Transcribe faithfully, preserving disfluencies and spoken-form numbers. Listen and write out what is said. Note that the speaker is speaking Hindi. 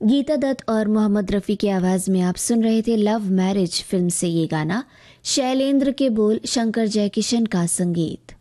गीता दत्त और मोहम्मद रफ़ी की आवाज़ में आप सुन रहे थे लव मैरिज फिल्म से ये गाना। शैलेंद्र के बोल, शंकर जयकिशन का संगीत।